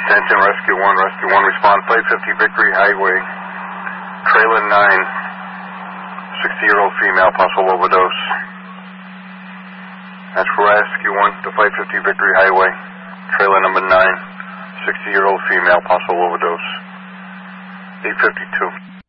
Attention, Rescue 1, respond 550 Victory Highway, trailer 9, 60-year-old female, possible overdose. That's for Rescue 1 to 550 Victory Highway, trailer number 9, 60-year-old female, possible overdose. 852.